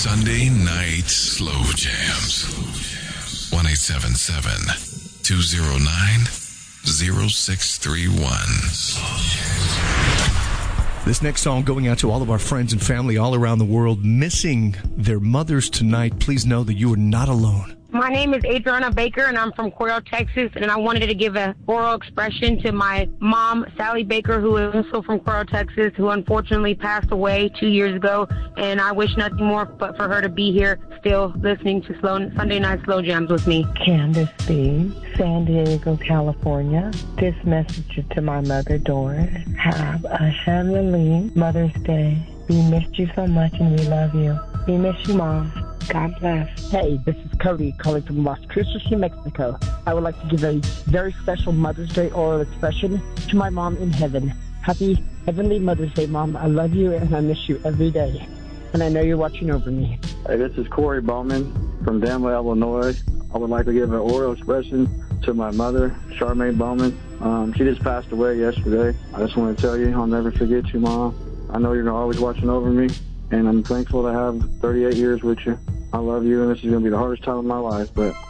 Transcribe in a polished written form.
Sunday Night Slow Jams. 1-877-209-0631. This next song going out to all of our friends and family all around the world missing their mothers tonight. Please know that you are not alone. My name is Adriana Baker, and I'm from Coral, Texas, and I wanted to give an oral expression to my mom, Sally Baker, who is also from Coral, Texas, who unfortunately passed away 2 years ago, and I wish nothing more but for her to be here still listening to Sunday Night Slow Jams with me. Candace B., San Diego, California. This message is to my mother, Doris. Have a heavenly Mother's Day. We missed you so much, and we love you. We miss you, Mom. God bless. Hey, this is Cody calling from Las Cruces, New Mexico. I would like to give a very special Mother's Day oral expression to my mom in heaven. Happy Heavenly Mother's Day, Mom. I love you and I miss you every day. And I know you're watching over me. Hey, this is Corey Bowman from Danville, Illinois. I would like to give an oral expression to my mother, Charmaine Bowman. She just passed away yesterday. I just want to tell you, I'll never forget you, Mom. I know you're always watching over me, and I'm thankful to have 38 years with you. I love you, and this is going to be the hardest time of my life, but